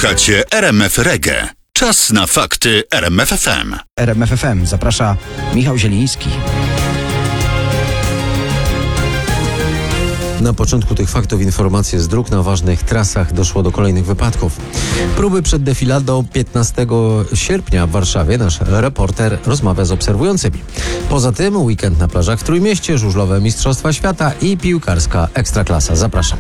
Słuchacie RMF Reggae. Czas na fakty RMF FM. RMF FM zaprasza Michał Zieliński. Na początku tych faktów informacje z dróg. Na ważnych trasach doszło do kolejnych wypadków. Próby przed defiladą 15 sierpnia w Warszawie. Nasz reporter rozmawia z obserwującymi. Poza tym weekend na plażach w Trójmieście, żużlowe Mistrzostwa Świata i piłkarska Ekstraklasa. Zapraszam.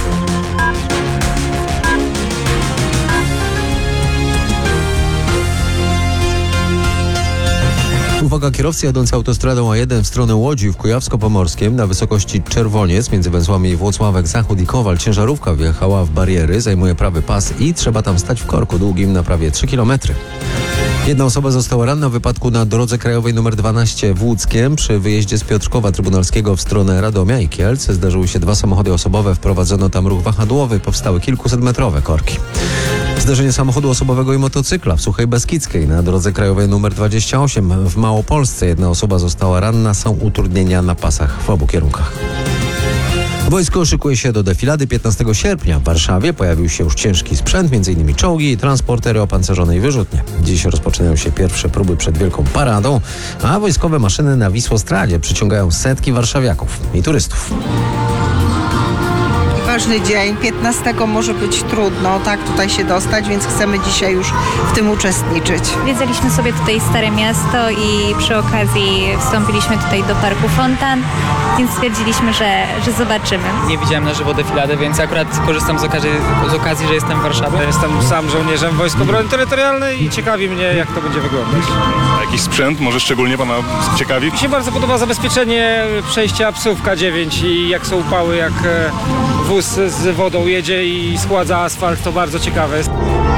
Uwaga, kierowcy jadący autostradą A1 w stronę Łodzi w Kujawsko-Pomorskiem na wysokości Czerwoniec między węzłami Włocławek Zachód i Kowal ciężarówka wjechała w bariery, zajmuje prawy pas i trzeba tam stać w korku długim na prawie 3 km. Jedna osoba została ranna w wypadku na drodze krajowej nr 12 w Łódzkiem przy wyjeździe z Piotrkowa Trybunalskiego w stronę Radomia i Kielc. Zdarzyły się 2 samochody osobowe, wprowadzono tam ruch wahadłowy, powstały kilkusetmetrowe korki. Zdarzenie samochodu osobowego i motocykla w Suchej Beskidzkiej na drodze krajowej nr 28 w Małopolsce. Jedna osoba została ranna, są utrudnienia na pasach w obu kierunkach. Wojsko szykuje się do defilady 15 sierpnia. W Warszawie pojawił się już ciężki sprzęt, m.in. czołgi, transportery opancerzone i wyrzutnie. Dziś rozpoczynają się pierwsze próby przed wielką paradą, a wojskowe maszyny na Wisłostradzie przyciągają setki warszawiaków i turystów. Ważny dzień, 15 może być trudno tak tutaj się dostać, więc chcemy dzisiaj już w tym uczestniczyć. Zwiedzaliśmy sobie tutaj Stare Miasto i przy okazji wstąpiliśmy tutaj do Parku Fontan, więc stwierdziliśmy, że zobaczymy. Nie widziałem na żywo defiladę, więc akurat korzystam z okazji, że jestem w Warszawie. Jestem sam żołnierzem Wojsk Obrony Terytorialnej i ciekawi mnie, jak to będzie wyglądać. A jakiś sprzęt może szczególnie Pana ciekawi? Mi się bardzo podoba zabezpieczenie przejścia psów K9 i jak są upały, jak wóz z wodą jedzie i schładza asfalt, to bardzo ciekawe jest.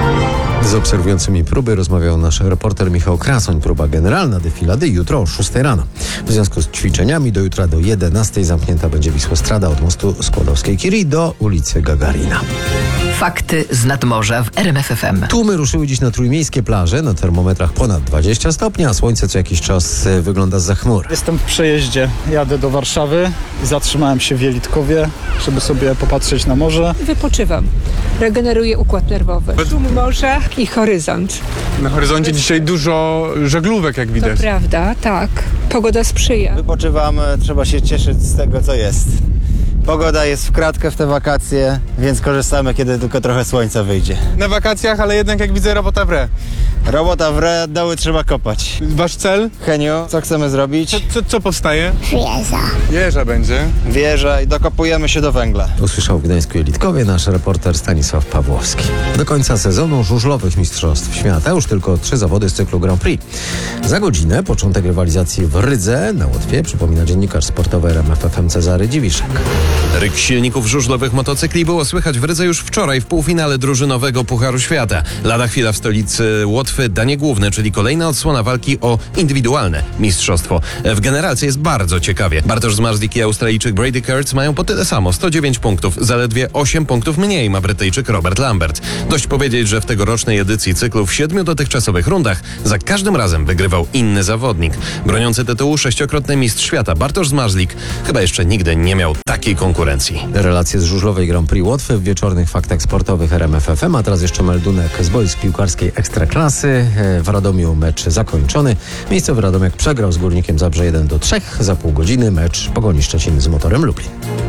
Z obserwującymi próby rozmawiał nasz reporter Michał Krasoń. Próba generalna defilady jutro o 6 rano. W związku z ćwiczeniami do jutra do 11 zamknięta będzie Wisłostrada od mostu Skłodowskiej-Curie do ulicy Gagarina. Fakty z nadmorza w RMF FM. Tłumy ruszyły dziś na trójmiejskie plaże. Na termometrach ponad 20 stopni, a słońce co jakiś czas wygląda zza chmur. Jestem w przejeździe. Jadę do Warszawy i zatrzymałem się w Jelitkowie, żeby sobie popatrzeć na morze. Wypoczywam. Regeneruję układ nerwowy. Szum morza i horyzont. Na horyzoncie dzisiaj dużo żaglówek, jak widać. To prawda, tak. Pogoda sprzyja. Wypoczywam, trzeba się cieszyć z tego, co jest. Pogoda jest w kratkę w te wakacje, więc korzystamy, kiedy tylko trochę słońca wyjdzie. Na wakacjach, ale jednak jak widzę robota w re. Robota w re, doły trzeba kopać. Wasz cel? Heniu, co chcemy zrobić? Co powstaje? Wieża. Wieża będzie. Wieża i dokopujemy się do węgla. Usłyszał w Gdańsku-Jelitkowie nasz reporter Stanisław Pawłowski. Do końca sezonu żużlowych Mistrzostw Świata już tylko 3 zawody z cyklu Grand Prix. Za godzinę początek rywalizacji w Rydze na Łotwie, przypomina dziennikarz sportowy RMF FM Cezary Dziwiszek. Ryk silników żużlowych motocykli było słychać w Rydze już wczoraj w półfinale drużynowego Pucharu Świata. Lada chwila w stolicy Łotwy danie główne, czyli kolejna odsłona walki o indywidualne mistrzostwo. W generalce jest bardzo ciekawie. Bartosz Zmarzlik i Australijczyk Brady Kurtz mają po tyle samo, 109 punktów. Zaledwie 8 punktów mniej ma Brytyjczyk Robert Lambert. Dość powiedzieć, że w tegorocznej edycji cyklu w 7 dotychczasowych rundach za każdym razem wygrywał inny zawodnik. Broniący tytułu 6-krotny mistrz świata Bartosz Zmarzlik chyba jeszcze nigdy nie miał takiej konkurencji. Relacje z żużlowej Grand Prix Łotwy w wieczornych faktach sportowych RMF FM, a teraz jeszcze meldunek z boisk piłkarskiej Ekstraklasy. W Radomiu mecz zakończony. Miejscowy Radomiak przegrał z Górnikiem Zabrze 1-3. Za pół godziny mecz Pogoni Szczecin z Motorem Lublin.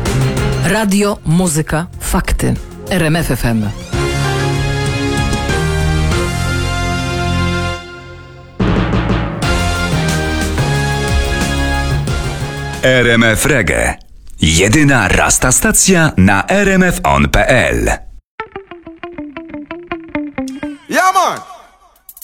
Radio, muzyka, fakty. RMF FM. RMF Reggae. Jedyna rasta stacja na rmfon.pl.